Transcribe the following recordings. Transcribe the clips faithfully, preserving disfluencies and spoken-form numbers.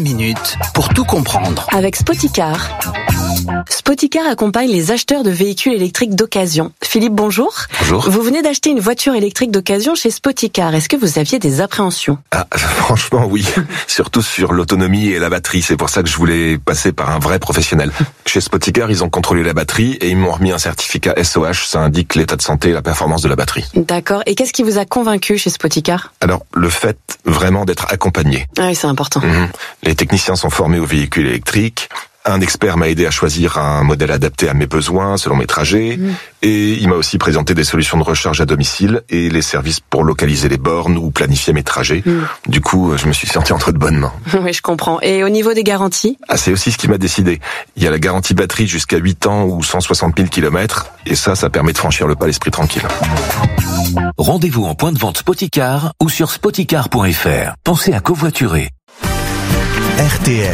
Minutes pour tout comprendre. Avec Spoticar. Spoticar accompagne les acheteurs de véhicules électriques d'occasion. Philippe, bonjour. Bonjour. Vous venez d'acheter une voiture électrique d'occasion chez Spoticar. Est-ce que vous aviez des appréhensions ? Ah, franchement, oui. Surtout sur l'autonomie et la batterie. C'est pour ça que je voulais passer par un vrai professionnel. Chez Spoticar, ils ont contrôlé la batterie et ils m'ont remis un certificat S O H. Ça indique l'état de santé et la performance de la batterie. D'accord. Et qu'est-ce qui vous a convaincu chez Spoticar ? Alors, le fait vraiment d'être accompagné. Ah oui, c'est important. Mmh. Les techniciens sont formés aux véhicules électriques. Un expert m'a aidé à choisir un modèle adapté à mes besoins, selon mes trajets. Mmh. Et il m'a aussi présenté des solutions de recharge à domicile et les services pour localiser les bornes ou planifier mes trajets. Mmh. Du coup, je me suis senti entre de bonnes mains. Oui, je comprends. Et au niveau des garanties ? Ah, c'est aussi ce qui m'a décidé. Il y a la garantie batterie jusqu'à huit ans ou cent soixante mille kilomètres. Et ça, ça permet de franchir le pas l'esprit tranquille. Rendez-vous en point de vente Spoticar ou sur spoticar point f r. Pensez à covoiturer. R T L.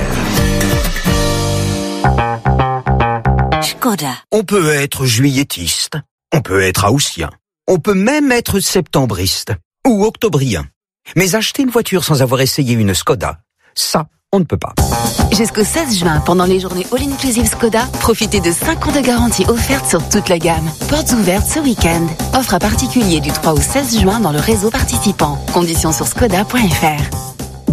Skoda. On peut être juilletiste, on peut être haussien, on peut même être septembriste ou octobrien. Mais acheter une voiture sans avoir essayé une Skoda, ça, on ne peut pas. Jusqu'au seize juin, pendant les journées All-Inclusive Skoda, profitez de cinq ans de garantie offerte sur toute la gamme. Portes ouvertes ce week-end. Offre à particulier du trois au seize juin dans le réseau participant. Conditions sur skoda point f r.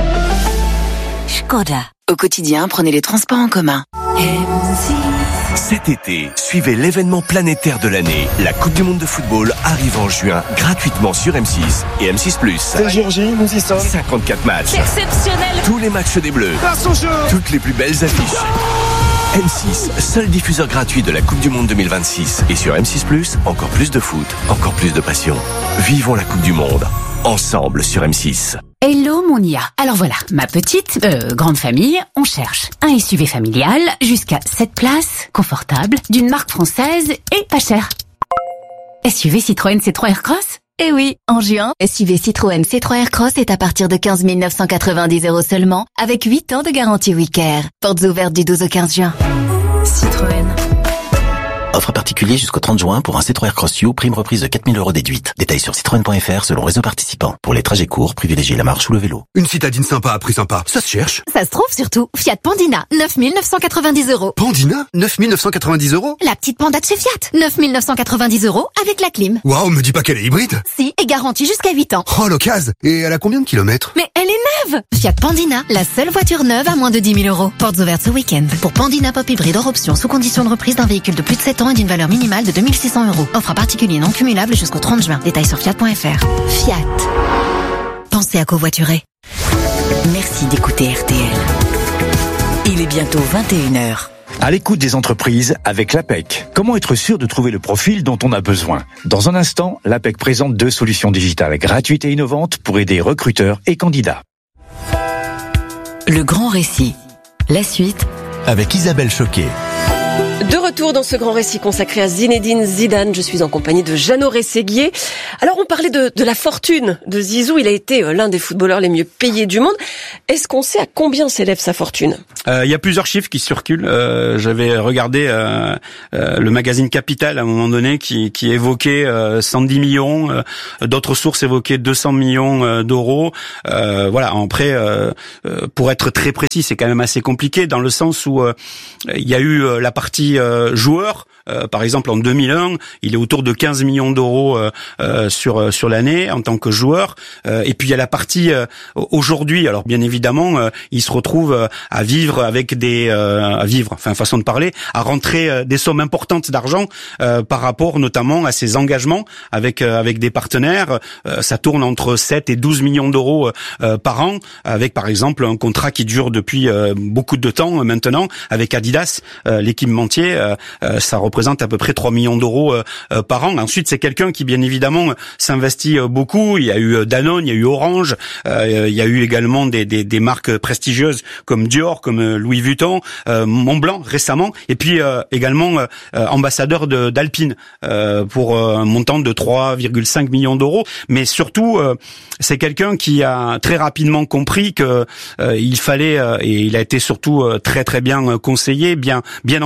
Skoda. Au quotidien, prenez les transports en commun. Cet été, suivez l'événement planétaire de l'année. La Coupe du Monde de football arrive en juin gratuitement sur M six et M six plus. C'est Géorgie, nous y sommes. cinquante-quatre matchs. Exceptionnel. Tous les matchs des Bleus. Toutes les plus belles affiches. M six, seul diffuseur gratuit de la Coupe du Monde deux mille vingt-six. Et sur M six plus, encore plus de foot, encore plus de passion. Vivons la Coupe du Monde. Ensemble sur M six. Hello mon I A. Alors voilà, ma petite, euh, grande famille, on cherche un S U V familial jusqu'à sept places, confortable, d'une marque française et pas cher. S U V Citroën C trois Aircross ? Eh oui, en juin, S U V Citroën C trois Aircross est à partir de quinze mille neuf cent quatre-vingt-dix euros seulement, avec huit ans de garantie WeCare. Portes ouvertes du douze au quinze juin. Citroën. Offre particulier jusqu'au trente juin pour un C trois Aircross U, prime reprise de quatre mille euros déduite. Détails sur citroën point f r selon réseau participant. Pour les trajets courts, privilégiez la marche ou le vélo. Une citadine sympa à prix sympa, ça se cherche. Ça se trouve surtout. Fiat Pandina, neuf mille neuf cent quatre-vingt-dix euros. Pandina, neuf mille neuf cent quatre-vingt-dix euros. La petite Panda de chez Fiat, neuf mille neuf cent quatre-vingt-dix euros avec la clim. Waouh, me dis pas qu'elle est hybride. Si, et garantie jusqu'à huit ans. Oh, l'occasion. Et elle a combien de kilomètres? Mais elle est neuve. Fiat Pandina, la seule voiture neuve à moins de dix mille euros. Portes ouvertes ce week-end. Pour Pandina Pop Hybride hors option, sous condition de reprise d'un véhicule de plus de sept ans et d'une valeur minimale de deux mille six cents euros. Offre à particulier non cumulable jusqu'au trente juin. Détails sur fiat point f r. Fiat. Pensez à covoiturer. Merci d'écouter R T L. Il est bientôt vingt et une heures. À l'écoute des entreprises avec l'A P E C. Comment être sûr de trouver le profil dont on a besoin ? Dans un instant, l'A P E C présente deux solutions digitales gratuites et innovantes pour aider recruteurs et candidats. Le grand récit. La suite avec Isabelle Choquet. De retour dans ce grand récit consacré à Zinedine Zidane, je suis en compagnie de Jeannot Rességuier. Alors on parlait de, de la fortune de Zizou, il a été euh, l'un des footballeurs les mieux payés du monde. Est-ce qu'on sait à combien s'élève sa fortune ? Euh, il y a plusieurs chiffres qui circulent. Euh, j'avais regardé euh, euh, le magazine Capital à un moment donné qui, qui évoquait euh, cent dix millions, euh, d'autres sources évoquaient deux cents millions euh, d'euros. Euh, voilà, après, euh, euh, pour être très précis, c'est quand même assez compliqué dans le sens où euh, il y a eu euh, la partie euh, joueur. Euh, par exemple, en deux mille un, il est autour de quinze millions d'euros euh, euh, sur sur l'année en tant que joueur. Euh, et puis il y a la partie euh, aujourd'hui. Alors bien évidemment, euh, il se retrouve euh, à vivre avec des euh, à vivre, enfin façon de parler, à rentrer euh, des sommes importantes d'argent euh, par rapport notamment à ses engagements avec euh, avec des partenaires. Euh, ça tourne entre sept et douze millions d'euros euh, par an, avec par exemple un contrat qui dure depuis euh, beaucoup de temps euh, maintenant avec Adidas, euh, l'équipementier. Euh, euh, ça représente représente à peu près trois millions d'euros euh, euh, par an. Ensuite, c'est quelqu'un qui, bien évidemment, s'investit euh, beaucoup. Il y a eu Danone, il y a eu Orange, euh, il y a eu également des, des, des marques prestigieuses comme Dior, comme euh, Louis Vuitton, euh, Montblanc récemment, et puis euh, également euh, ambassadeur de, d'Alpine euh, pour euh, un montant de trois virgule cinq millions d'euros. Mais surtout, euh, c'est quelqu'un qui a très rapidement compris que euh, il fallait, euh, et il a été surtout euh, très très bien conseillé, bien bien entouré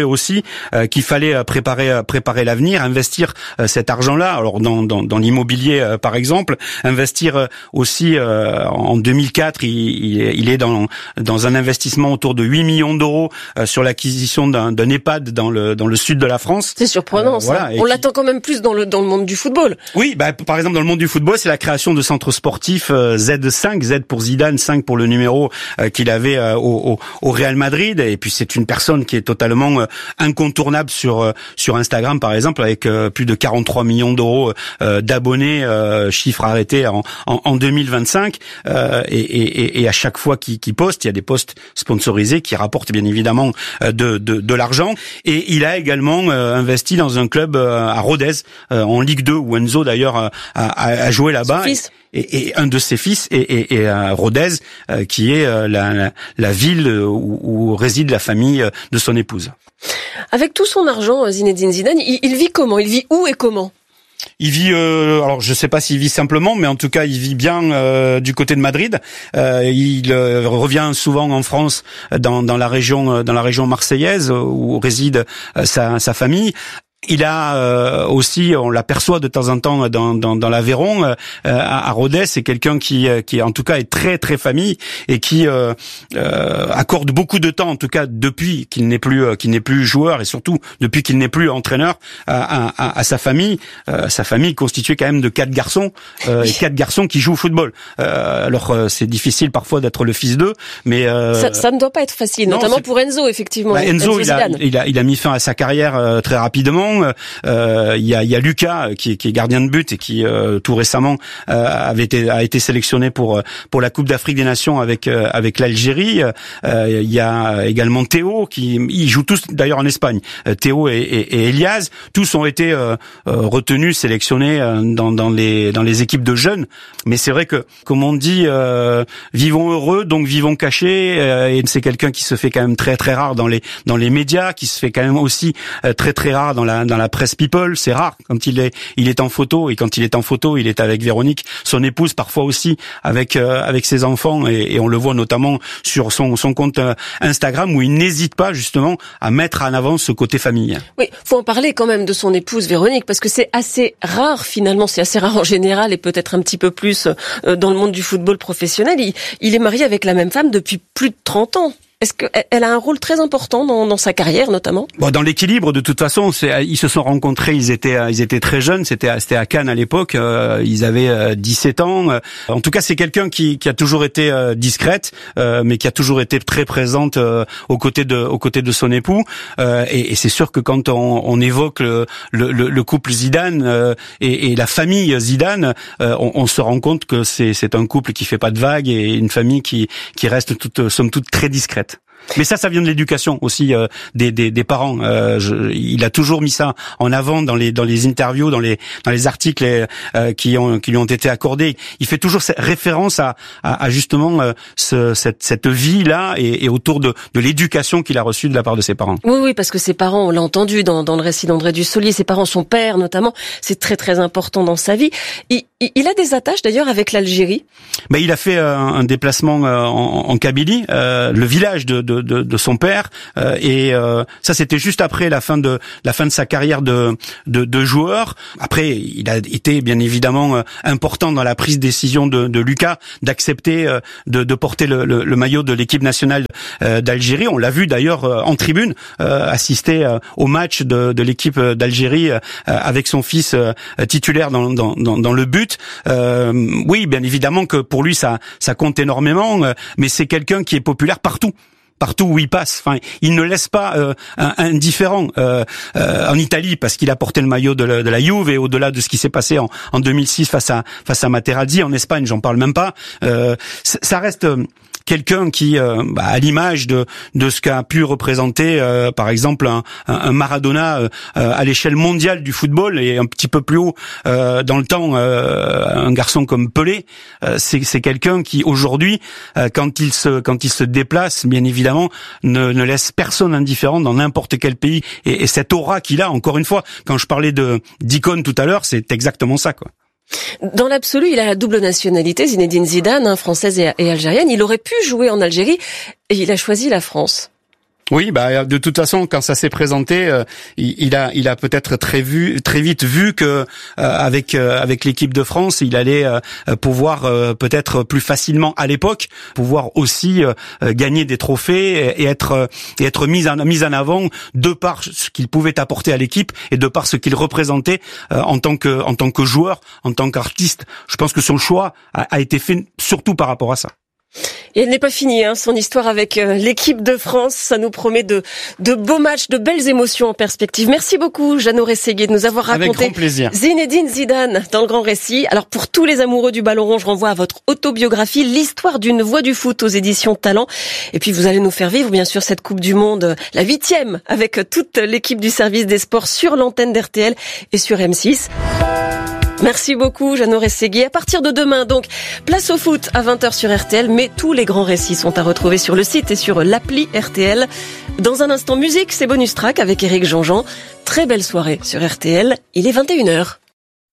aussi euh, qu'il fallait préparer préparer l'avenir, investir euh, cet argent-là. Alors dans dans, dans l'immobilier euh, par exemple, investir euh, aussi euh, en deux mille quatre, il, il, il est dans dans un investissement autour de huit millions d'euros euh, sur l'acquisition d'un, d'un EHPAD dans le dans le sud de la France. C'est surprenant, euh, ça. Voilà, on qui... l'attend quand même plus dans le dans le monde du football. Oui, bah par exemple dans le monde du football, c'est la création de centres sportifs euh, Z cinq, Z pour Zidane, cinq pour le numéro euh, qu'il avait euh, au, au, au Real Madrid. Et puis c'est une personne qui est totalement euh, incontournable sur euh, sur Instagram par exemple, avec euh, plus de quarante-trois millions d'euros euh, d'abonnés, euh, chiffre arrêté en, en, en deux mille vingt-cinq. Euh, et, et, et à chaque fois qu'il, qu'il poste, il y a des posts sponsorisés qui rapportent bien évidemment euh, de, de, de l'argent. Et il a également euh, investi dans un club euh, à Rodez, euh, en Ligue deux, où Enzo d'ailleurs a, a, a joué là-bas. Et, et un de ses fils est, est, est à Rodez, euh, qui est euh, la, la, la ville où, où réside la famille de son épouse. Avec tout son argent, Zinedine Zidane, il, il vit comment ? Il vit où et comment ? Il vit, euh, alors je sais pas s'il vit simplement, mais en tout cas il vit bien euh, du côté de Madrid. Euh, il euh, revient souvent en France, dans, dans la région, dans la région marseillaise où réside euh, sa, sa famille. Il a euh, aussi, on l'aperçoit de temps en temps dans, dans, dans l'Aveyron, euh, à, à Rodez, c'est quelqu'un qui, qui en tout cas est très très famille et qui euh, euh, accorde beaucoup de temps, en tout cas depuis qu'il n'est plus euh, qu'il n'est plus joueur et surtout depuis qu'il n'est plus entraîneur, à, à, à sa famille. Euh, sa famille constituée quand même de quatre garçons euh, et quatre garçons qui jouent au football. Euh, alors euh, c'est difficile parfois d'être le fils d'eux, mais euh, ça, ça ne doit pas être facile, non, notamment c'est... pour Enzo effectivement. Bah, Enzo, Enzo il, a, il a il a mis fin à sa carrière euh, très rapidement. Euh, il y a, il y a Lucas qui, qui est gardien de but et qui euh, tout récemment euh, avait été a été sélectionné pour pour la Coupe d'Afrique des Nations avec euh, avec l'Algérie. Euh, il y a également Théo qui ils jouent tous d'ailleurs en Espagne. Euh, Théo et, et, et Elias, tous ont été euh, retenus, sélectionnés euh, dans dans les dans les équipes de jeunes. Mais c'est vrai que comme on dit, euh, vivons heureux donc vivons cachés. Euh, et c'est quelqu'un qui se fait quand même très très rare dans les dans les médias, qui se fait quand même aussi euh, très très rare dans la dans la presse people, c'est rare quand il est il est en photo et quand il est en photo, il est avec Véronique, son épouse, parfois aussi avec euh, avec ses enfants et, et on le voit notamment sur son son compte euh, Instagram où il n'hésite pas justement à mettre en avant ce côté famille. Oui, faut en parler quand même de son épouse Véronique parce que c'est assez rare finalement, c'est assez rare en général et peut-être un petit peu plus euh, dans le monde du football professionnel. Il, il est marié avec la même femme depuis plus de trente ans. Est-ce qu'elle a un rôle très important dans, dans sa carrière, notamment ? Bon, dans l'équilibre, de toute façon, c'est, ils se sont rencontrés, ils étaient, ils étaient très jeunes, c'était, c'était à Cannes à l'époque, euh, ils avaient euh, dix-sept ans. En tout cas, c'est quelqu'un qui, qui a toujours été euh, discrète, euh, mais qui a toujours été très présente euh, aux côtés de, aux côtés de son époux. Euh, et, et c'est sûr que quand on, on évoque le, le, le couple Zidane euh, et, et la famille Zidane, euh, on, on se rend compte que c'est, c'est un couple qui fait pas de vagues et une famille qui, qui reste toute, somme toute très discrète. Mais ça, ça vient de l'éducation aussi euh, des, des, des parents. Euh, je, il a toujours mis ça en avant dans les dans les interviews, dans les dans les articles euh, qui ont qui lui ont été accordés. Il fait toujours cette référence à, à, à justement euh, ce, cette cette vie là et, et autour de de l'éducation qu'il a reçue de la part de ses parents. Oui, oui, parce que ses parents, on l'a entendu dans dans le récit d'André Dussolier, ses parents, son père notamment, c'est très très important dans sa vie. Il, il a des attaches d'ailleurs avec l'Algérie. Mais il a fait euh, un déplacement euh, en, en Kabylie, euh, le village de De, de, de son père euh, et euh, ça c'était juste après la fin de la fin de sa carrière de de, de joueur. Après, il a été bien évidemment euh, important dans la prise de décision de, de Lucas d'accepter euh, de, de porter le, le, le maillot de l'équipe nationale euh, d'Algérie. On l'a vu d'ailleurs euh, en tribune euh, assister euh, au match de, de l'équipe d'Algérie euh, avec son fils euh, titulaire dans, dans, dans, dans le but. Euh, oui, bien évidemment que pour lui ça ça compte énormément, euh, mais c'est quelqu'un qui est populaire partout. Partout où il passe, enfin, il ne laisse pas euh, indifférent. Euh, euh, en Italie, parce qu'il a porté le maillot de la, de la Juve, et au-delà de ce qui s'est passé en, en deux mille six face à face à Materazzi, en Espagne, j'en parle même pas. Euh, ça reste euh, quelqu'un qui, euh, bah, à l'image de de ce qu'a pu représenter, euh, par exemple, un, un Maradona euh, à l'échelle mondiale du football et un petit peu plus haut euh, dans le temps, euh, un garçon comme Pelé, euh, c'est, c'est quelqu'un qui aujourd'hui, euh, quand il se quand il se déplace, bien évidemment, ne, ne laisse personne indifférent dans n'importe quel pays. Et, et cette aura qu'il a, encore une fois, quand je parlais de d'icône tout à l'heure, c'est exactement ça, quoi. Dans l'absolu, il a la double nationalité, Zinedine Zidane, hein, française et, et algérienne. Il aurait pu jouer en Algérie et il a choisi la France. Oui, bah de toute façon, quand ça s'est présenté, euh, il, il a, il a peut-être très vu, très vite vu que euh, avec euh, avec l'équipe de France, il allait euh, pouvoir euh, peut-être plus facilement à l'époque pouvoir aussi euh, gagner des trophées et, et être euh, et être mis en mis en avant de par ce qu'il pouvait apporter à l'équipe et de par ce qu'il représentait euh, en tant que en tant que joueur, en tant qu'artiste. Je pense que son choix a, a été fait surtout par rapport à ça. Et elle n'est pas finie, hein, son histoire avec euh, l'équipe de France. Ça nous promet de, de beaux matchs, de belles émotions en perspective. Merci beaucoup, Jeannot Rességuier, de nous avoir raconté Zinedine Zidane dans le Grand Récit. Alors, pour tous les amoureux du ballon rond, je renvoie à votre autobiographie, l'histoire d'une voix du foot aux éditions Talent. Et puis, vous allez nous faire vivre, bien sûr, cette Coupe du Monde, la huitième, avec toute l'équipe du service des sports sur l'antenne d'R T L et sur M six. Merci beaucoup, Jeannot Rességuier. À partir de demain, donc, place au foot à vingt heures sur R T L, mais tous les grands récits sont à retrouver sur le site et sur l'appli R T L. Dans un instant, musique, c'est Bonus Track avec Éric Jean-Jean. Très belle soirée sur R T L. Il est vingt et une heures.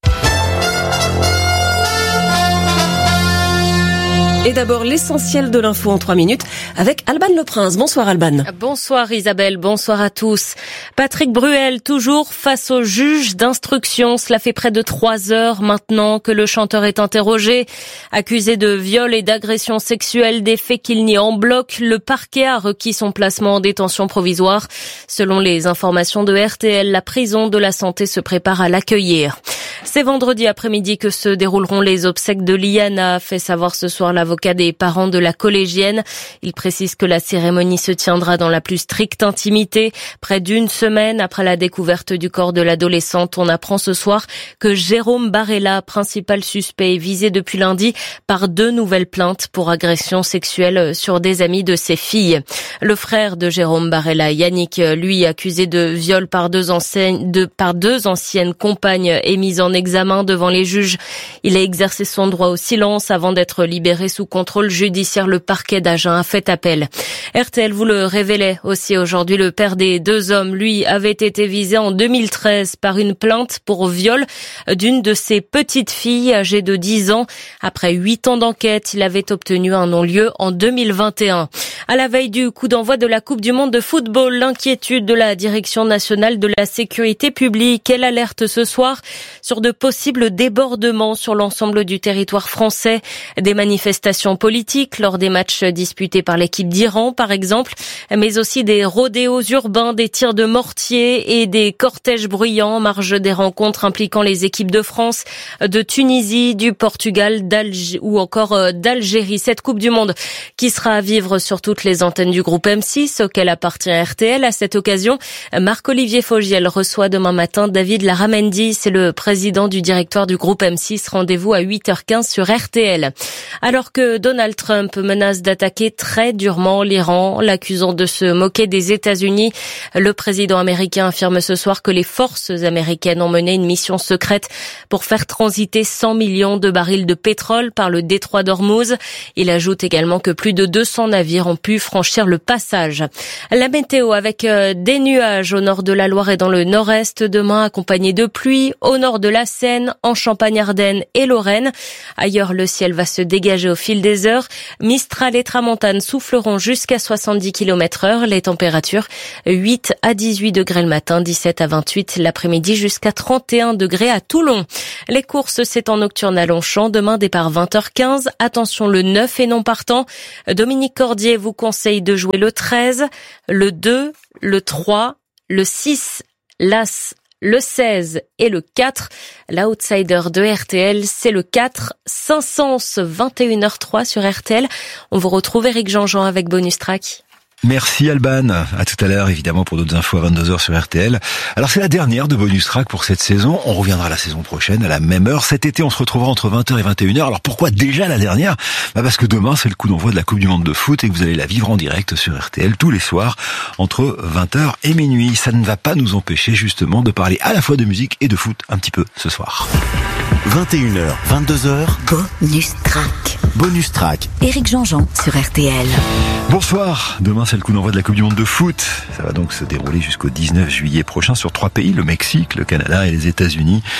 Et d'abord, l'essentiel de l'info en trois minutes avec Alban Le Prince. Bonsoir Alban. Bonsoir Isabelle, bonsoir à tous. Patrick Bruel, toujours face au juge d'instruction. Cela fait près de trois heures maintenant que le chanteur est interrogé. Accusé de viol et d'agression sexuelle, des faits qu'il nie en bloc, le parquet a requis son placement en détention provisoire. Selon les informations de R T L, la prison de la Santé se prépare à l'accueillir. C'est vendredi après-midi que se dérouleront les obsèques de Liana, fait savoir ce soir l'avocat des parents de la collégienne. Il précise que la cérémonie se tiendra dans la plus stricte intimité. Près d'une semaine après la découverte du corps de l'adolescente, on apprend ce soir que Jérôme Barella, principal suspect, est visé depuis lundi par deux nouvelles plaintes pour agression sexuelle sur des amis de ses filles. Le frère de Jérôme Barella, Yannick, lui, accusé de viol par deux anciennes, de, par deux anciennes compagnes, est mis en examen devant les juges. Il a exercé son droit au silence avant d'être libéré sous contrôle judiciaire. Le parquet d'Agen a fait appel. R T L vous le révélait aussi aujourd'hui. Le père des deux hommes, lui, avait été visé en deux mille treize par une plainte pour viol d'une de ses petites filles âgée de dix ans. Après huit ans d'enquête, il avait obtenu un non-lieu en deux mille vingt et un. À la veille du coup d'envoi de la Coupe du Monde de football, l'inquiétude de la Direction nationale de la sécurité publique. Elle alerte ce soir sur de possibles débordements sur l'ensemble du territoire français. Des manifestations politiques lors des matchs disputés par l'équipe d'Iran, par exemple, mais aussi des rodéos urbains, des tirs de mortier et des cortèges bruyants en marge des rencontres impliquant les équipes de France, de Tunisie, du Portugal, d'Algérie ou encore d'Algérie. Cette Coupe du Monde qui sera à vivre sur toutes les antennes du groupe M six, auquel appartient R T L. À cette occasion, Marc-Olivier Fogiel reçoit demain matin David Laramendi, c'est le président du directoire du groupe M six. Rendez-vous à huit heures quinze sur R T L. Alors que Donald Trump menace d'attaquer très durement l'Iran, l'accusant de se moquer des États-Unis, le président américain affirme ce soir que les forces américaines ont mené une mission secrète pour faire transiter cent millions de barils de pétrole par le détroit d'Ormuz. Il ajoute également que plus de deux cents navires ont pu franchir le passage. La météo avec des nuages au nord de la Loire et dans le nord-est, demain accompagnés de pluie au nord de la Seine, en Champagne-Ardenne et Lorraine. Ailleurs, le ciel va se dégager au fil des heures. Mistral et tramontane souffleront jusqu'à soixante-dix kilomètres heure. Les températures huit à dix-huit degrés le matin, dix-sept à vingt-huit l'après-midi, jusqu'à trente et un degrés à Toulon. Les courses, c'est en nocturne à Longchamp. Demain, départ vingt heures quinze. Attention, le neuf est non partant. Dominique Cordier vous conseille de jouer le treize, le deux, le trois, le six, l'As, le seize et le quatre. L'outsider de R T L, c'est le quatre. Saint-Saëns, vingt et une heures trois sur R T L. On vous retrouve Éric Jean-Jean avec Bonus Track. Merci Alban. À tout à l'heure, évidemment, pour d'autres infos à vingt-deux heures sur R T L. Alors, c'est la dernière de Bonus Track pour cette saison. On reviendra la saison prochaine à la même heure. Cet été, on se retrouvera entre vingt heures et vingt et une heures. Alors, pourquoi déjà la dernière? Bah, parce que demain, c'est le coup d'envoi de la Coupe du Monde de foot et que vous allez la vivre en direct sur R T L tous les soirs entre vingt heures et minuit. Ça ne va pas nous empêcher, justement, de parler à la fois de musique et de foot un petit peu ce soir. vingt et une heures, vingt-deux heures. Bonus Track. Bonus Track. Éric Jean-Jean sur R T L. Bonsoir. Demain, c'est le coup d'envoi de la Coupe du Monde de foot. Ça va donc se dérouler jusqu'au dix-neuf juillet prochain sur trois pays, le Mexique, le Canada et les États-Unis.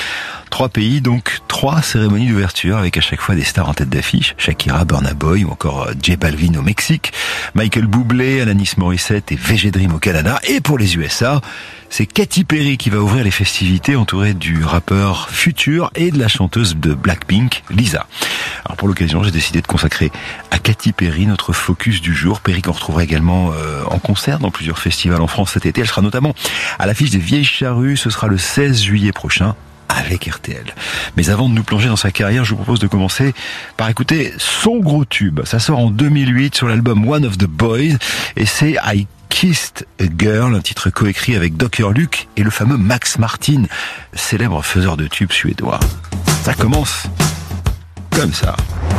Trois pays, donc trois cérémonies d'ouverture avec à chaque fois des stars en tête d'affiche. Shakira, Burna Boy ou encore J Balvin au Mexique, Michael Bublé, Alanis Morissette et V G Dream au Canada. Et pour les U S A, c'est Katy Perry qui va ouvrir les festivités entourée du rappeur Future et de la chanteuse de Blackpink, Lisa. Alors pour l'occasion, j'ai décidé de consacrer à Katy Perry notre focus du jour. Perry qu'on retrouvera également euh, en concert dans plusieurs festivals en France cet été. Elle sera notamment à l'affiche des Vieilles Charrues. Ce sera le seize juillet prochain avec R T L. Mais avant de nous plonger dans sa carrière, je vous propose de commencer par écouter son gros tube. Ça sort en deux mille huit sur l'album One of the Boys et c'est I Kissed a Girl, un titre coécrit avec docteur Luke et le fameux Max Martin, célèbre faiseur de tubes suédois. Ça commence comme ça.